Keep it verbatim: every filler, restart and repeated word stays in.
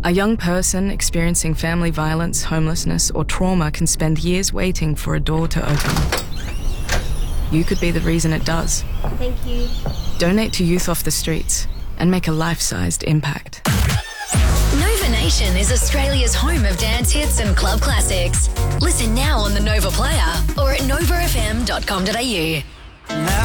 A young person experiencing family violence, homelessness, or trauma can spend years waiting for a door to open. You could be the reason it does. Thank you. Donate to Youth Off the Streets and make a life-sized impact. Nova Nation is Australia's home of dance hits and club classics. Listen now on the Nova Player or at nova f m dot com dot a u.